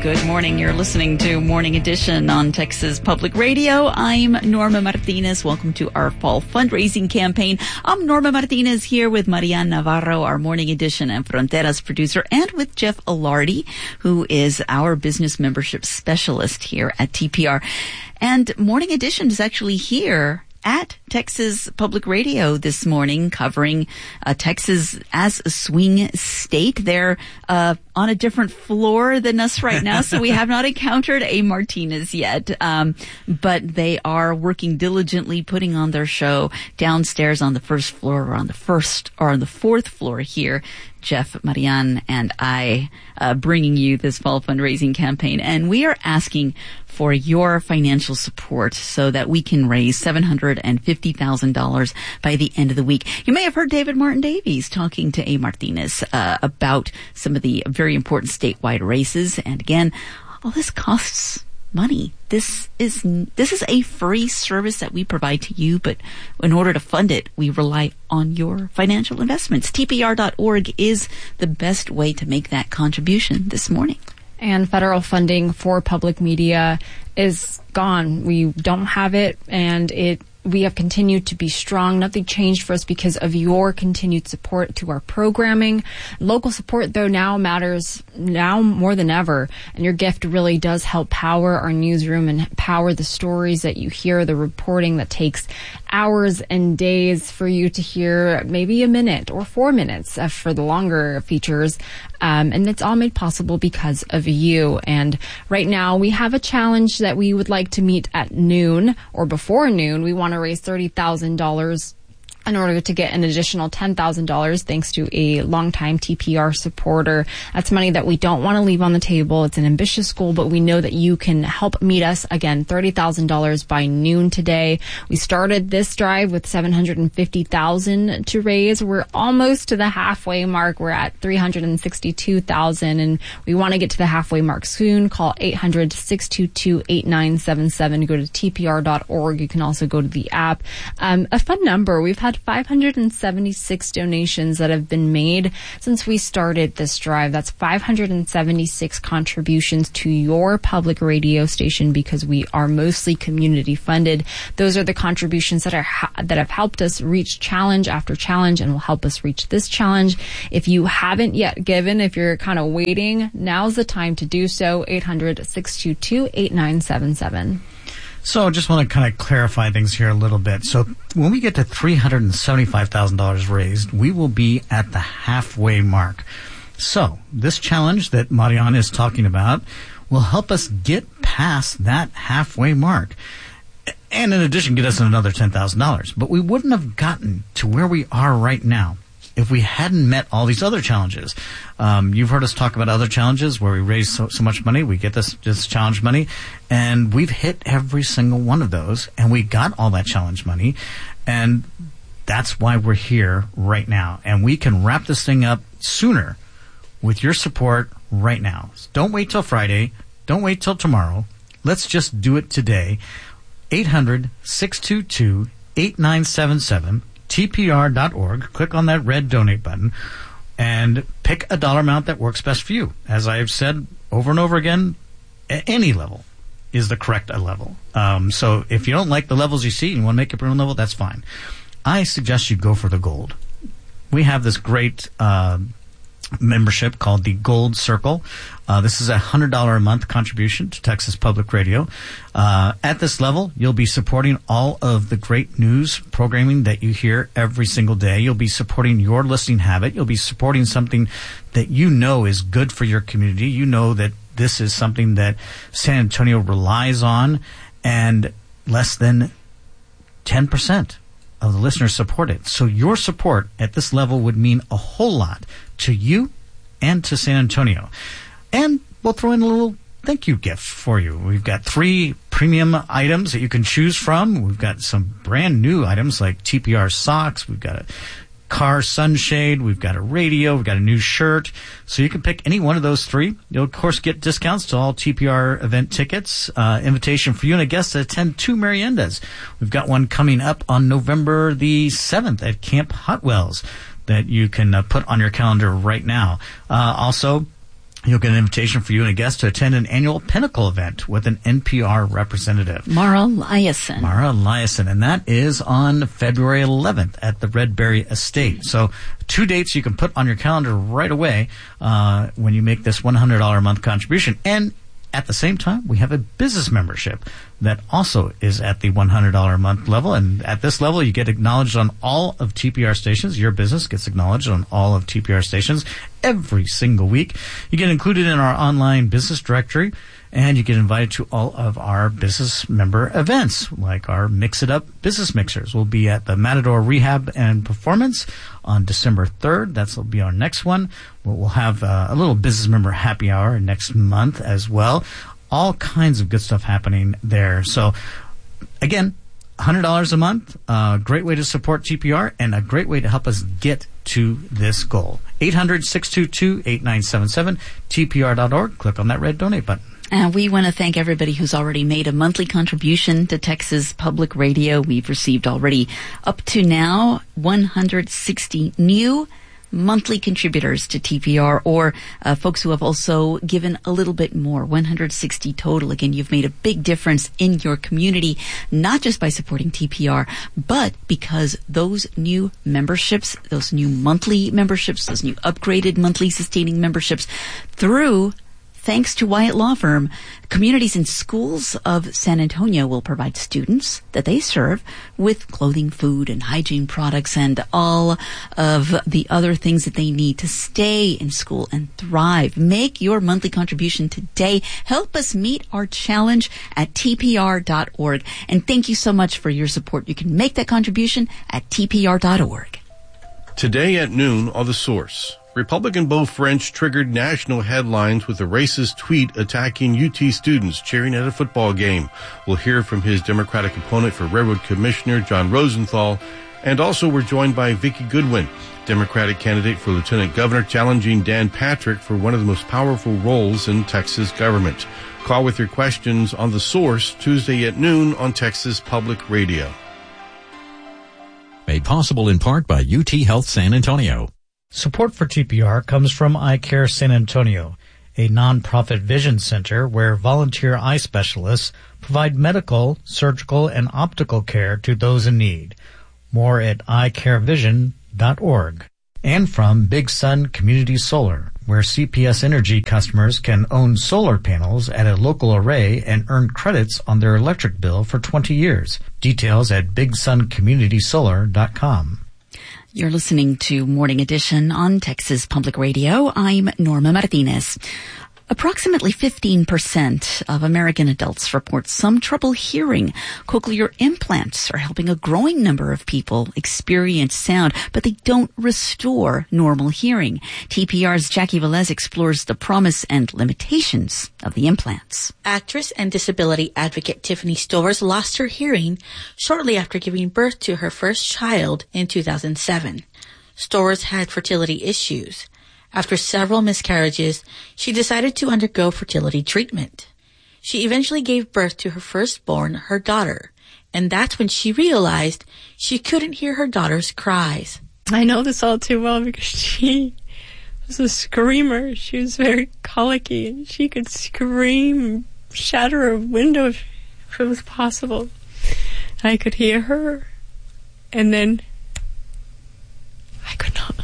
Good morning. You're listening to Morning Edition on Texas Public Radio. I'm Norma Martinez. Welcome to our fall fundraising campaign. I'm Norma Martinez here with Marian Navarro, our Morning Edition and Fronteras producer, and with Jeff Alardi, who is our business membership specialist here at TPR. And Morning Edition is actually here at Texas Public Radio this morning, covering Texas as a swing state. They're on a different floor than us right now, so we have not encountered a Martinez yet. But they are working diligently, putting on their show downstairs on the first floor, or on the fourth floor here. Jeff, Marian, and I bringing you this fall fundraising campaign. And we are asking for your financial support so that we can raise $750,000 by the end of the week. You may have heard David Martin Davies talking to A. Martinez about some of the very important statewide races. And again, all this costs money. This is a free service that we provide to you, but in order to fund it, we rely on your financial investments. TPR.org is the best way to make that contribution this morning. And federal funding for public media is gone. We don't have it, and we have continued to be strong. Nothing changed for us because of your continued support to our programming. Local support, though, now matters now more than ever. And your gift really does help power our newsroom and power the stories that you hear, the reporting that takes hours and days for you to hear, maybe a minute or 4 minutes for the longer features. And it's all made possible because of you. And right now we have a challenge that we would like to meet at noon or before noon. We want to raise $30,000 in order to get an additional $10,000 thanks to a longtime TPR supporter. That's money that we don't want to leave on the table. It's an ambitious goal, but we know that you can help meet us. Again, $30,000 by noon today. We started this drive with $750,000 to raise. We're almost to the halfway mark. We're at $362,000, and we want to get to the halfway mark soon. Call 800-622-8977. Go to TPR.org. You can also go to the app. A fun number. We've had 576 donations that have been made since we started this drive. That's 576 contributions to your public radio station, because we are mostly community funded. Those are the contributions that have helped us reach challenge after challenge and will help us reach this challenge. If you haven't yet given, if you're kind of waiting, now's the time to do so. 800-622-8977. So I just want to kind of clarify things here a little bit. So when we get to $375,000 raised, we will be at the halfway mark. So this challenge that Marian is talking about will help us get past that halfway mark. And in addition, get us another $10,000. But we wouldn't have gotten to where we are right now if we hadn't met all these other challenges. You've heard us talk about other challenges where we raise so much money, we get this challenge money, and we've hit every single one of those, and we got all that challenge money, and that's why we're here right now. And we can wrap this thing up sooner with your support right now. So don't wait till Friday. Don't wait till tomorrow. Let's just do it today. 800-622-8977. TPR.org. Click on that red donate button and pick a dollar amount that works best for you. As I've said over and over again, any level is the correct level. So if you don't like the levels you see and you want to make up your own level, that's fine. I suggest you go for the gold. We have this great membership called the Gold Circle. This is a $100 a month contribution to Texas Public Radio. At this level, you'll be supporting all of the great news programming that you hear every single day. You'll be supporting your listening habit. You'll be supporting something that you know is good for your community. You know that this is something that San Antonio relies on, and less than 10% of the listeners support it. So your support at this level would mean a whole lot to you and to San Antonio. And we'll throw in a little thank you gift for you. We've got 3 premium items that you can choose from. We've got some brand new items like TPR socks. We've got a car sunshade. We've got a radio. We've got a new shirt. So you can pick any one of those 3. You'll, of course, get discounts to all TPR event tickets, invitation for you and a guest to attend 2 Meriendas. We've got one coming up on November the 7th at Camp Hot Wells that you can put on your calendar right now. Also, You'll get an invitation for you and a guest to attend an annual Pinnacle event with an NPR representative. Mara Liasson. And that is on February 11th at the Redberry Estate. So 2 dates you can put on your calendar right away when you make this $100 a month contribution. And at the same time, we have a business membership that also is at the $100 a month level. And at this level, you get acknowledged on all of TPR stations. Your business gets acknowledged on all of TPR stations every single week. You get included in our online business directory, and you get invited to all of our business member events, like our Mix It Up Business Mixers. We'll be at the Matador Rehab and Performance on December 3rd. That'll be our next one. We'll have a little business member happy hour next month as well. All kinds of good stuff happening there. So, again, $100 a month, great way to support TPR and a great way to help us get to this goal. 800-622-8977, TPR.org. Click on that red donate button. And we want to thank everybody who's already made a monthly contribution to Texas Public Radio. We've received already up to now 160 new monthly contributors to TPR, or folks who have also given a little bit more, 160 total. Again, you've made a big difference in your community, not just by supporting TPR, but because those new memberships, those new monthly memberships, those new upgraded monthly sustaining memberships through, thanks to Wyatt Law Firm, communities and schools of San Antonio will provide students that they serve with clothing, food, and hygiene products and all of the other things that they need to stay in school and thrive. Make your monthly contribution today. Help us meet our challenge at tpr.org. And thank you so much for your support. You can make that contribution at tpr.org. Today at noon on The Source, Republican Beau French triggered national headlines with a racist tweet attacking UT students cheering at a football game. We'll hear from his Democratic opponent for Railroad Commissioner John Rosenthal. And also we're joined by Vicki Goodwin, Democratic candidate for Lieutenant Governor, challenging Dan Patrick for one of the most powerful roles in Texas government. Call with your questions on The Source Tuesday at noon on Texas Public Radio. Made possible in part by UT Health San Antonio. Support for TPR comes from Eye Care San Antonio, a nonprofit vision center where volunteer eye specialists provide medical, surgical, and optical care to those in need. More at eyecarevision.org. And from Big Sun Community Solar, where CPS Energy customers can own solar panels at a local array and earn credits on their electric bill for 20 years. Details at bigsuncommunitysolar.com. You're listening to Morning Edition on Texas Public Radio. I'm Norma Martinez. Approximately 15% of American adults report some trouble hearing. Cochlear implants are helping a growing number of people experience sound, but they don't restore normal hearing. TPR's Jackie Velez explores the promise and limitations of the implants. Actress and disability advocate Tiffany Storrs lost her hearing shortly after giving birth to her first child in 2007. Storrs had fertility issues. After several miscarriages, she decided to undergo fertility treatment. She eventually gave birth to her firstborn, her daughter, and that's when she realized she couldn't hear her daughter's cries. I know this all too well because she was a screamer. She was very colicky, and she could scream, shatter a window if it was possible. I could hear her, and then I could not.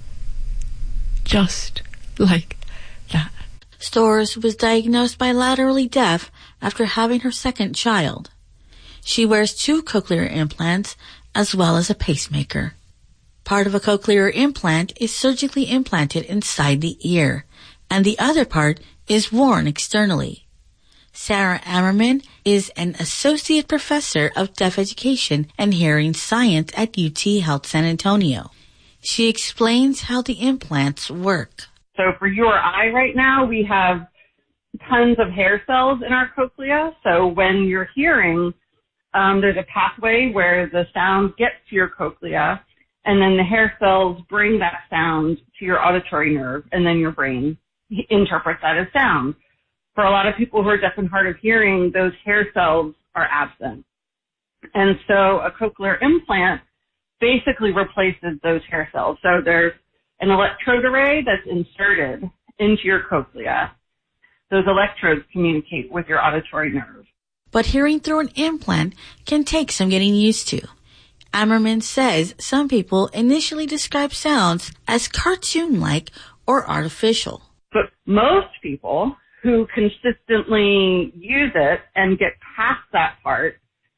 Just like that. Storrs was diagnosed bilaterally deaf after having her second child. She wears 2 cochlear implants as well as a pacemaker. Part of a cochlear implant is surgically implanted inside the ear, and the other part is worn externally. Sarah Ammerman is an associate professor of deaf education and hearing science at UT Health San Antonio. She explains how the implants work. So for your eye right now, we have tons of hair cells in our cochlea. So when you're hearing, there's a pathway where the sound gets to your cochlea, and then the hair cells bring that sound to your auditory nerve, and then your brain interprets that as sound. For a lot of people who are deaf and hard of hearing, those hair cells are absent. And so a cochlear implant basically replaces those hair cells. So there's an electrode array that's inserted into your cochlea. Those electrodes communicate with your auditory nerve. But hearing through an implant can take some getting used to. Ammerman says some people initially describe sounds as cartoon-like or artificial. But most people who consistently use it and get past that part,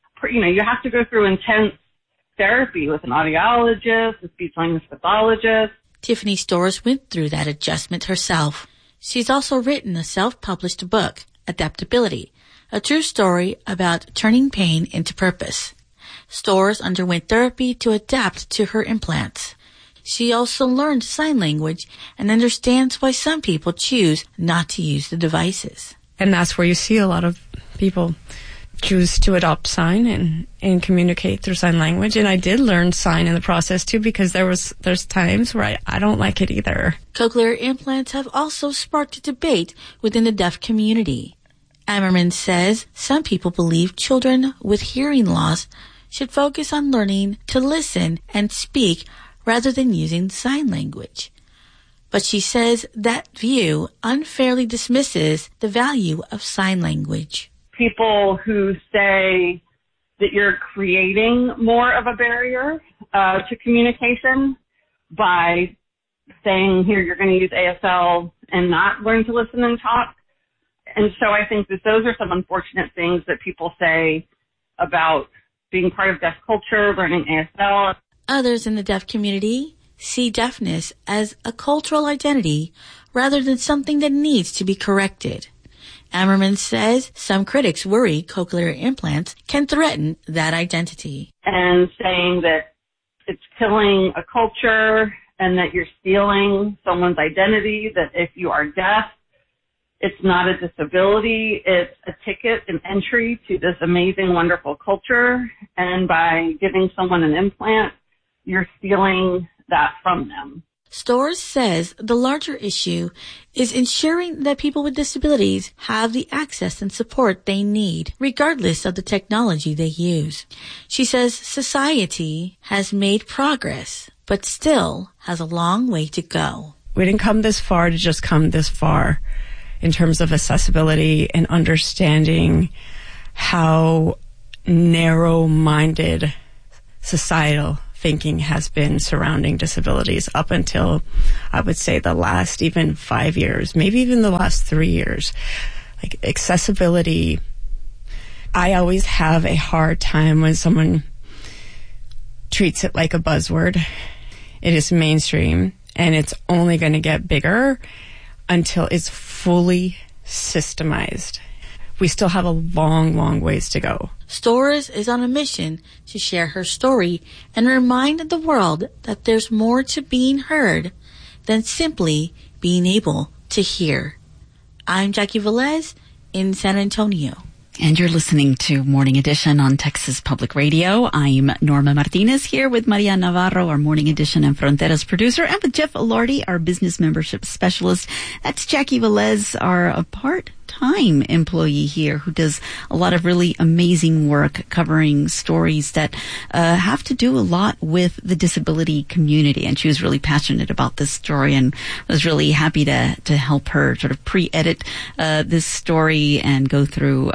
you have to go through intense therapy with an audiologist, a speech-language pathologist. Tiffany Storrs went through that adjustment herself. She's also written a self-published book, Adaptability, a true story about turning pain into purpose. Storrs underwent therapy to adapt to her implants. She also learned sign language and understands why some people choose not to use the devices. And that's where you see a lot of people choose to adopt sign and communicate through sign language. And I did learn sign in the process too, because there's times where I don't like it either. Cochlear implants have also sparked debate within the deaf community. Ammerman says some people believe children with hearing loss should focus on learning to listen and speak rather than using sign language. But she says that view unfairly dismisses the value of sign language. People who say that you're creating more of a barrier to communication by saying, here, you're going to use ASL and not learn to listen and talk. And so I think that those are some unfortunate things that people say about being part of deaf culture, learning ASL. Others in the deaf community see deafness as a cultural identity rather than something that needs to be corrected. Ammerman says some critics worry cochlear implants can threaten that identity. And saying that it's killing a culture and that you're stealing someone's identity, that if you are deaf, it's not a disability, it's a ticket, an entry to this amazing, wonderful culture. And by giving someone an implant, you're stealing that from them. Storrs says the larger issue is ensuring that people with disabilities have the access and support they need, regardless of the technology they use. She says society has made progress, but still has a long way to go. We didn't come this far to just come this far in terms of accessibility and understanding how narrow-minded societal thinking has been surrounding disabilities up until, I would say, the last even 5 years, maybe even the last 3 years. Like accessibility, I always have a hard time when someone treats it like a buzzword. It is mainstream, and it's only going to get bigger until it's fully systemized. We still have a long, long ways to go. Storrs is on a mission to share her story and remind the world that there's more to being heard than simply being able to hear. I'm Jackie Velez in San Antonio. And you're listening to Morning Edition on Texas Public Radio. I'm Norma Martinez here with Maria Navarro, our Morning Edition and Fronteras producer, and with Jeff Alardi, our business membership specialist. That's Jackie Velez, our part-time employee here who does a lot of really amazing work covering stories that have to do a lot with the disability community. And she was really passionate about this story and was really happy to help her sort of pre-edit this story and go through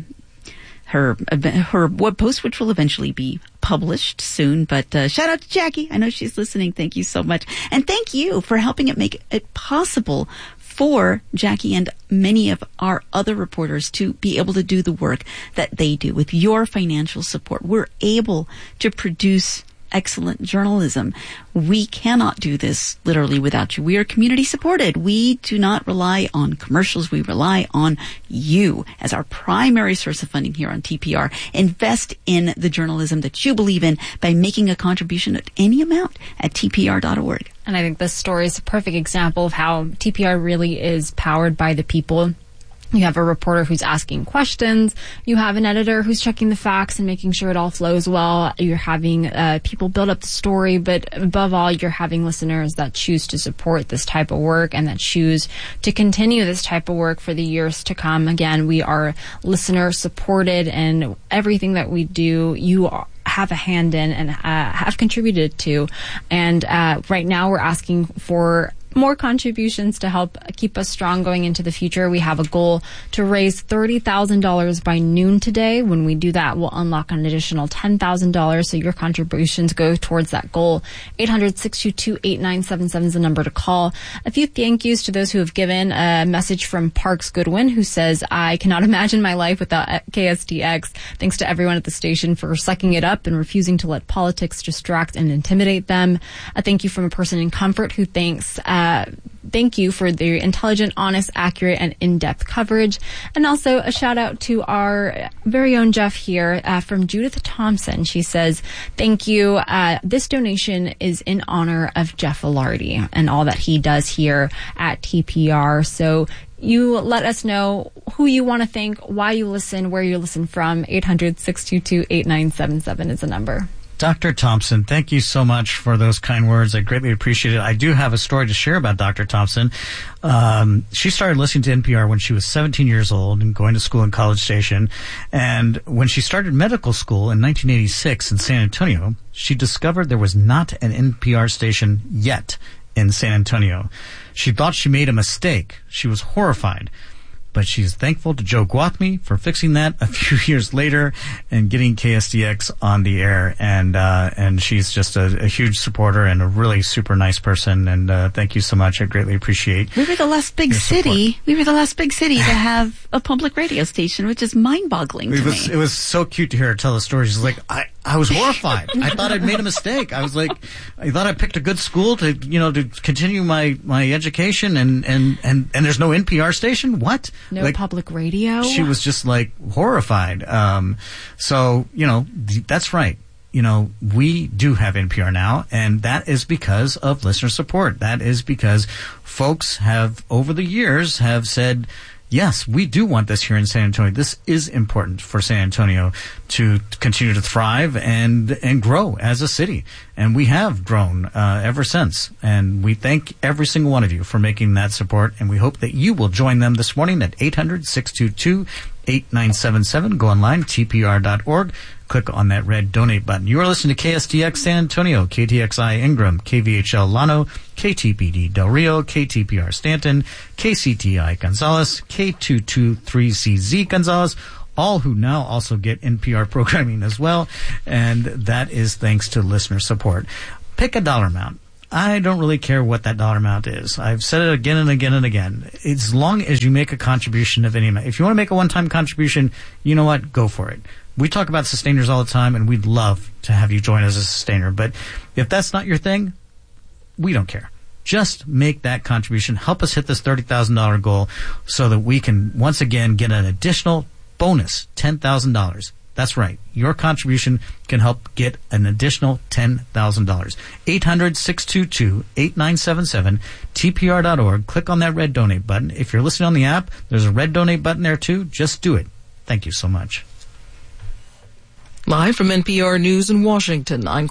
her web post, which will eventually be published soon. But shout out to Jackie. I know she's listening. Thank you so much. And thank you for helping it make it possible for Jackie and many of our other reporters to be able to do the work that they do. With your financial support, we're able to produce excellent journalism. We cannot do this literally without you. We are community supported. We do not rely on commercials. We rely on you as our primary source of funding here on TPR. Invest in the journalism that you believe in by making a contribution at any amount at tpr.org. And I think this story is a perfect example of how TPR really is powered by the people. You have a reporter who's asking questions. You have an editor who's checking the facts and making sure it all flows well. You're having people build up the story, but above all, you're having listeners that choose to support this type of work and that choose to continue this type of work for the years to come. Again, we are listener supported, and everything that we do, you have a hand in and have contributed to. And right now we're asking for more contributions to help keep us strong going into the future. We have a goal to raise $30,000 by noon today. When we do that, we'll unlock an additional $10,000. So your contributions go towards that goal. 800-622-8977 is the number to call. A few thank yous to those who have given. A message from Parks Goodwin, who says, I cannot imagine my life without KSDX. Thanks to everyone at the station for sucking it up and refusing to let politics distract and intimidate them. A thank you from a person in Comfort who thanks thank you for the intelligent, honest, accurate, and in-depth coverage. And also a shout out to our very own Jeff here from Judith Thompson. She says, thank you. This donation is in honor of Jeff Velarde and all that he does here at TPR. So you let us know who you want to thank, why you listen, where you listen from. 800-622-8977 is the number. Dr. Thompson, thank you so much for those kind words. I greatly appreciate it. I do have a story to share about Dr. Thompson. She started listening to NPR when she was 17 years old and going to school in College Station. And when she started medical school in 1986 in San Antonio, she discovered there was not an NPR station yet in San Antonio. She thought she made a mistake. She was horrified. But she's thankful to Joe Guathmy for fixing that a few years later and getting KSDX on the air. And she's just a huge supporter and a really super nice person. And thank you so much. I greatly appreciate. We were the last big city. We were the last big city to have a public radio station, which is mind-boggling to me. It was so cute to hear her tell the story. She's like, I was horrified. I thought I'd made a mistake. I was like, I thought I picked a good school to continue my education and there's no NPR station? What? No public radio? She was just like horrified. So, that's right. We do have NPR now, and that is because of listener support. That is because folks have, over the years, have said, yes, we do want this here in San Antonio. This is important for San Antonio to continue to thrive and grow as a city. And we have grown ever since. And we thank every single one of you for making that support. And we hope that you will join them this morning at 800-622-8977. Go online, tpr.org. Click on that red donate button. You are listening to KSDX San Antonio, KTXI Ingram, KVHL Llano, KTPD Del Rio, KTPR Stanton, KCTI Gonzales, K223CZ Gonzales, all who now also get NPR programming as well. And that is thanks to listener support. Pick a dollar amount. I don't really care what that dollar amount is. I've said it again and again and again. As long as you make a contribution of any amount. If you want to make a one-time contribution, you know what? Go for it. We talk about sustainers all the time, and we'd love to have you join as a sustainer. But if that's not your thing, we don't care. Just make that contribution. Help us hit this $30,000 goal so that we can once again get an additional bonus, $10,000. That's right. Your contribution can help get an additional $10,000. 800-622-8977, tpr.org. Click on that red donate button. If you're listening on the app, there's a red donate button there too. Just do it. Thank you so much. Live from NPR News in Washington, I'm